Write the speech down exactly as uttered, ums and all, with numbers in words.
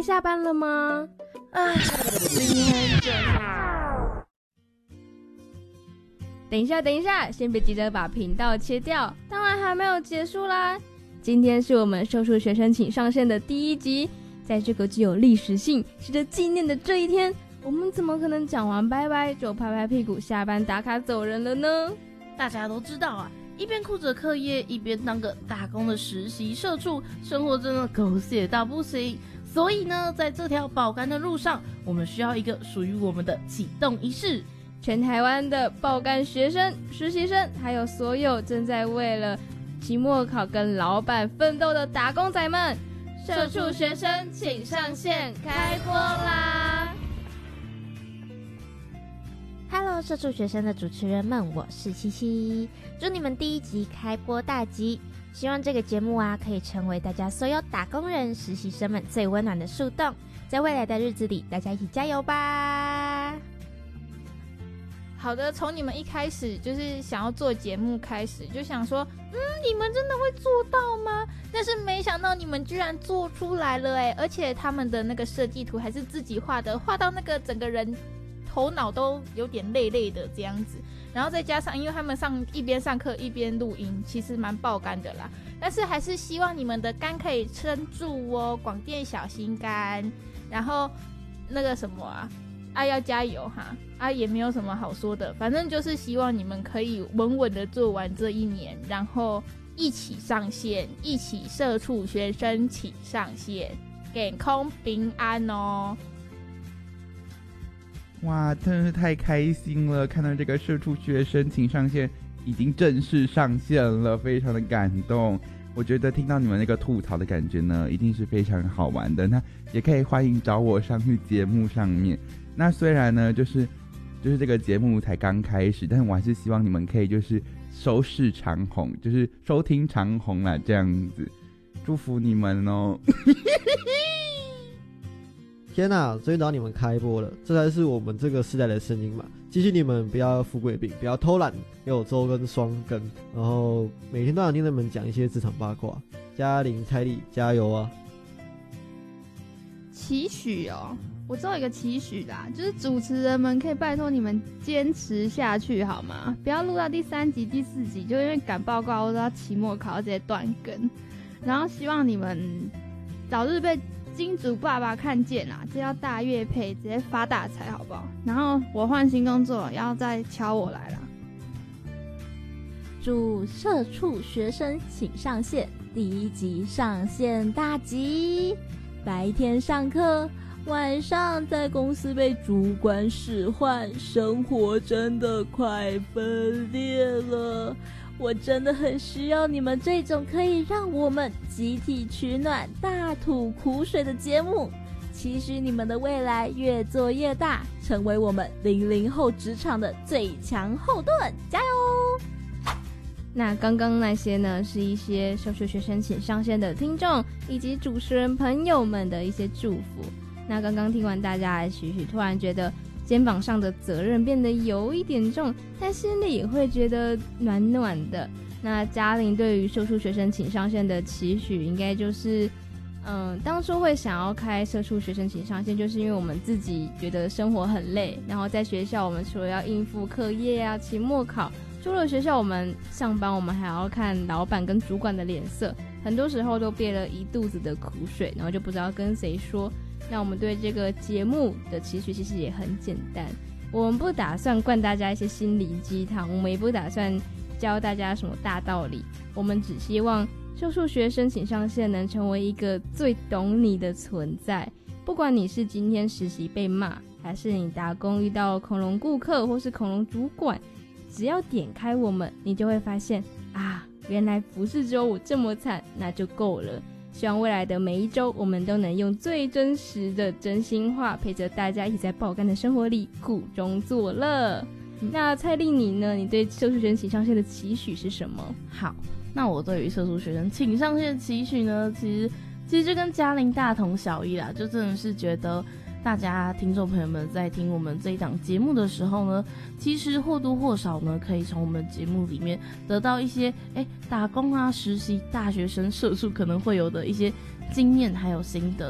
你下班了吗？ 唉，今天真等一下等一下，先别急着把频道切掉，当然还没有结束啦。今天是我们社畜学生请上线的第一集，在这个具有历史性值得纪念的这一天，我们怎么可能讲完拜拜就拍拍屁股下班打卡走人了呢？ 大家都知道啊，一边顾着课业，一边当个打工的实习社畜，生活真的狗血到不行。所以呢，在这条爆肝的路上，我们需要一个属于我们的启动仪式。 全台湾的爆肝学生、实习生，还有所有正在为了期末考跟老板奋斗的打工仔们，社畜学生请上线，开播啦！ Hello， 社畜学生的主持人们，我是七七，祝你们第一集开播大吉！希望这个节目啊，可以成为大家所有打工人、实习生们最温暖的树洞，在未来的日子里，大家一起加油吧！ 好的，从你们一开始就是想要做节目开始，就想说，嗯，你们真的会做到吗？但是没想到你们居然做出来了哎！而且他们的那个设计图还是自己画的，画到那个整个人头脑都有点累累的这样子。然后再加上，因为他们上一边上课一边录音，其实蛮爆肝的啦。但是还是希望你们的肝可以撑住哦，广电小心肝。然后那个什么啊。啊，要加油哈！啊，也没有什么好说的，反正就是希望你们可以稳稳的做完这一年，然后一起上线，一起社畜学生起上线，健康平安哦！ 哇，真是太开心了！看到这个社畜学生请上线已经正式上线了，非常的感动。我觉得听到你们那个吐槽的感觉呢，一定是非常好玩的。那也可以欢迎找我上去节目上面。那虽然呢，就是就是这个节目才刚开始，但我还是希望你们可以就是收视长红，就是收听长红啦，这样子，祝福你们哦！ 天哪，终于等到你们开播了，这才是我们这个时代的声音嘛！继续你们不要富贵病，不要偷懒，要有周更双更，然后每天都想听他们讲一些职场八卦。嘉玲、蔡丽，加油啊！ 期许哦。我只有一个期许啦，就是主持人们可以拜托你们坚持下去好吗？不要录到第三集、第四集就因为赶报告或者要期末考直接断更。然后希望你们早日被金主爸爸看见啦，接到大业配直接发大财好不好？然后我换新工作要再敲我来啦。 祝社畜学生请上线，第一集上线大吉！白天上课，晚上在公司被主管使唤，生活真的快分裂了。我真的很需要你们这种可以让我们集体取暖、大吐苦水的节目。期许你们的未来越做越大，成为我们零零后职场的最强后盾，加油！ 那刚刚那些呢，是一些社畜学生请上线的听众以及主持人朋友们的一些祝福。那刚刚听完大家的期许，突然觉得肩膀上的责任变得有一点重，但心里也会觉得暖暖的。那嘉玲对于社畜学生请上线的期许，应该就是嗯，当初会想要开社畜学生请上线，就是因为我们自己觉得生活很累，然后在学校我们除了要应付课业啊、期末考，除了学校我们上班，我们还要看老板跟主管的脸色，很多时候都憋了一肚子的苦水，然后就不知道跟谁说。那我们对这个节目的期许其实也很简单，我们不打算灌大家一些心灵鸡汤，我们也不打算教大家什么大道理，我们只希望社畜学生请上线能成为一个最懂你的存在。不管你是今天实习被骂，还是你打工遇到恐龙顾客或是恐龙主管，只要点开我们，你就会发现啊，原来不是只有我这么惨，那就够了。希望未来的每一周，我们都能用最真实的真心话，陪着大家一起在爆肝的生活里苦中作乐。嗯、那蔡丽你呢？你对社畜学生请上线的期许是什么？ 好，那我对于社畜学生请上线的期许呢，其实其实就跟嘉玲大同小异啦，就真的是觉得大家听众朋友们在听我们这一档节目的时候呢，其实或多或少呢，可以从我们节目里面得到一些哎打工啊、实习、大学生、社畜可能会有的一些经验还有心得。